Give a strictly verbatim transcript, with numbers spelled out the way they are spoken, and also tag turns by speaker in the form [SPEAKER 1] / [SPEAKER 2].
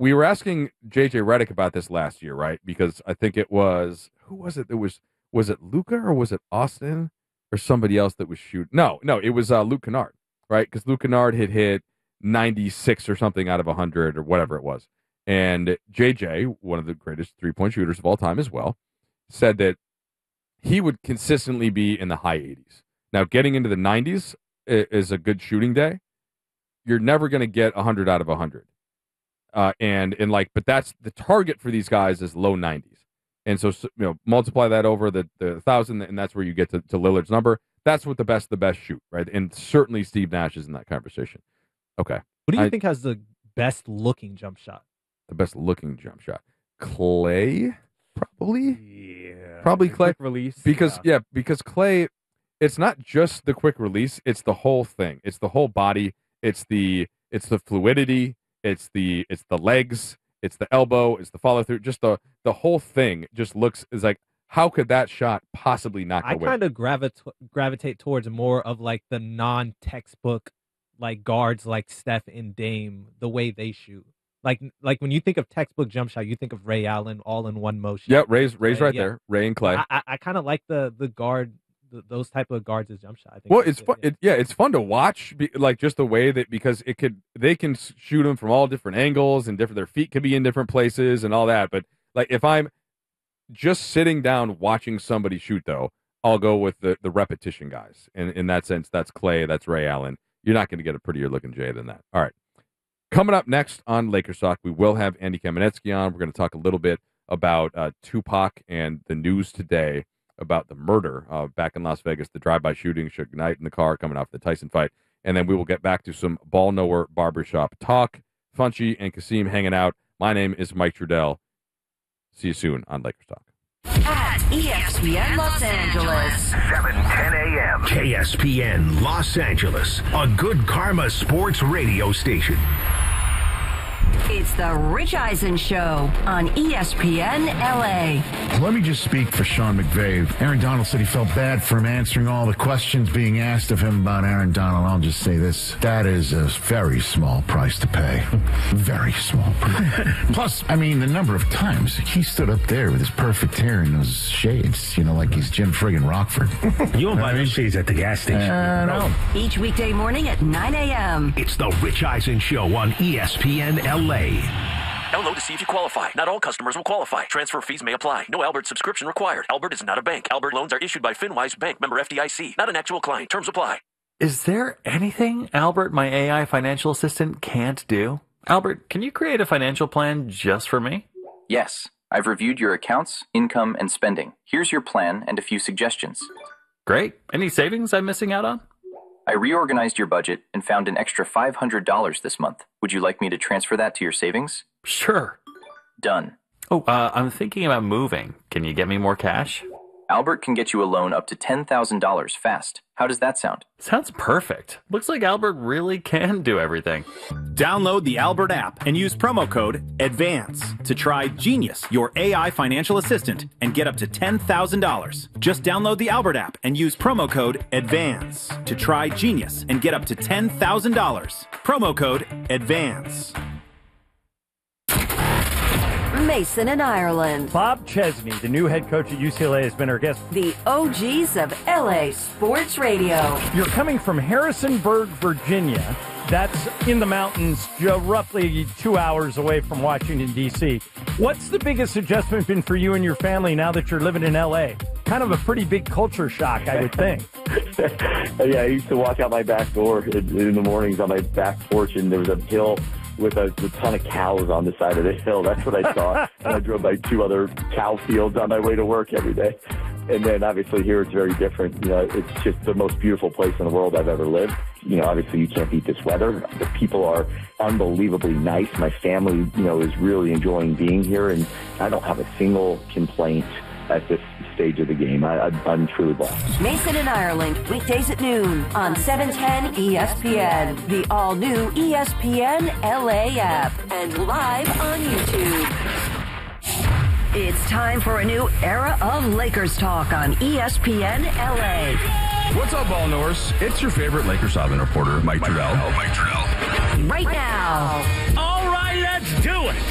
[SPEAKER 1] we were asking J J Redick about this last year, right? Because I think it was, who was it? It was, was it Luka or was it Austin or somebody else that was shooting? No, no, it was uh, Luke Kennard, right? Because Luke Kennard had hit ninety-six or something out of one hundred or whatever it was. And J J, one of the greatest three-point shooters of all time as well, said that he would consistently be in the high eighties. Now, getting into the nineties is a good shooting day. You're never going to get one hundred out of one hundred. Uh, and, and like, but that's the target for these guys is low nineties. And so, you know, multiply that over the, the one thousand, and that's where you get to, to Lillard's number. That's what the best the best shoot, right? And certainly Steve Nash is in that conversation. Okay.
[SPEAKER 2] Who do you
[SPEAKER 1] I,
[SPEAKER 2] think has the best looking jump shot?
[SPEAKER 1] The best looking jump shot? Clay, probably?
[SPEAKER 3] Yeah.
[SPEAKER 1] Probably Clay.
[SPEAKER 3] Quick release.
[SPEAKER 1] Because,
[SPEAKER 3] yeah.
[SPEAKER 1] yeah, because Clay, it's not just the quick release, it's the whole thing. It's the whole body. It's the it's the fluidity. It's the it's the legs. It's the elbow. It's the follow through. Just the the whole thing just looks is like, how could that shot possibly not go
[SPEAKER 2] I
[SPEAKER 1] in?
[SPEAKER 2] kind of gravit- gravitate towards more of like the non-textbook like guards like Steph and Dame, the way they shoot. Like like when you think of textbook jump shot, you think of Ray Allen all in one motion.
[SPEAKER 1] Yeah, Ray's Ray's
[SPEAKER 2] Uh,
[SPEAKER 1] right
[SPEAKER 2] yeah.
[SPEAKER 1] there. Ray and Clay.
[SPEAKER 2] I, I, I kind of like the the guard th- those type of guards as jump shot. I think
[SPEAKER 1] Well,
[SPEAKER 2] that's
[SPEAKER 1] it's
[SPEAKER 2] good,
[SPEAKER 1] fun.
[SPEAKER 2] yeah.
[SPEAKER 1] It, yeah, it's fun to watch, be, like just the way that because it could they can s- shoot them from all different angles and different. Their feet could be in different places and all that. But like if I'm just sitting down watching somebody shoot, though, I'll go with the the repetition guys. And in that sense, that's Clay, that's Ray Allen. You're not going to get a prettier looking Jay than that. All right. Coming up next on Lakers Talk, we will have Andy Kamenetsky on. We're going to talk a little bit about uh, Tupac and the news today about the murder uh, back in Las Vegas, the drive-by shooting, Suge Knight in the car coming off the Tyson fight. And then we will get back to some ball knower barbershop talk. Funchy and Kasim hanging out. My name is Mike Trudell. See you soon on Lakers Talk.
[SPEAKER 4] At E S P N Los Angeles.
[SPEAKER 5] seven ten a.m. K S P N Los Angeles, a good karma sports radio station.
[SPEAKER 4] It's the Rich Eisen Show on E S P N L A.
[SPEAKER 6] Let me just speak for Sean McVay. Aaron Donald said he felt bad for him answering all the questions being asked of him about Aaron Donald. I'll just say this. That is a very small price to pay. Very small price. Plus, I mean, the number of times he stood up there with his perfect hair and those shades, you know, like he's Jim friggin' Rockford.
[SPEAKER 5] You don't buy those shades at the gas station.
[SPEAKER 6] Uh, no.
[SPEAKER 4] Each weekday morning at nine a.m.
[SPEAKER 5] It's the Rich Eisen Show on E S P N L A.
[SPEAKER 7] Download to see if you qualify. Not all customers will qualify. Transfer fees may apply. No Albert subscription required. Albert is not a bank. Albert loans are issued by FinWise Bank, member F D I C. Not an actual client. Terms apply.
[SPEAKER 8] Is there anything Albert, my A I financial assistant, can't do? Albert, can you create a financial plan just for me?
[SPEAKER 9] Yes. I've reviewed your accounts, income, and spending. Here's your plan and a few suggestions.
[SPEAKER 8] Great. Any savings I'm missing out on?
[SPEAKER 9] I reorganized your budget and found an extra five hundred dollars this month. Would you like me to transfer that to your savings?
[SPEAKER 8] Sure.
[SPEAKER 9] Done.
[SPEAKER 8] Oh, uh, I'm thinking about moving. Can you get me more cash?
[SPEAKER 9] Albert can get you a loan up to ten thousand dollars fast. How does that sound?
[SPEAKER 8] Sounds perfect. Looks like Albert really can do everything.
[SPEAKER 10] Download the Albert app and use promo code ADVANCE to try Genius, your A I financial assistant, and get up to ten thousand dollars. Just download the Albert app and use promo code ADVANCE to try Genius and get up to ten thousand dollars. Promo code ADVANCE.
[SPEAKER 4] Mason in Ireland.
[SPEAKER 11] Bob Chesney, the new head coach at U C L A, has been our guest.
[SPEAKER 4] The O Gs of L A Sports Radio.
[SPEAKER 11] You're coming from Harrisonburg, Virginia. That's in the mountains, roughly two hours away from Washington, D C. What's the biggest adjustment been for you and your family now that you're living in L A? Kind of a pretty big culture shock, I would think.
[SPEAKER 12] Yeah, I used to walk out my back door in, in the mornings on my back porch, and there was a hill with a, a ton of cows on the side of the hill. That's what I saw. And I drove by two other cow fields on my way to work every day. And then obviously here it's very different. You know, it's just the most beautiful place in the world I've ever lived. You know, obviously you can't beat this weather. The people are unbelievably nice. My family, you know, is really enjoying being here, and I don't have a single complaint at this stage of the game. I, I, I'm truly blessed.
[SPEAKER 4] Mason in Ireland, weekdays at noon on seven ten E S P N, the all-new E S P N L A app, and live on YouTube. It's time for a new era of Lakers talk on E S P N L A.
[SPEAKER 13] What's up, ball knowers? It's your favorite Lakers Southern reporter, Mike Trudell. Mike Trudell.
[SPEAKER 4] Right now.
[SPEAKER 5] All right, let's do it.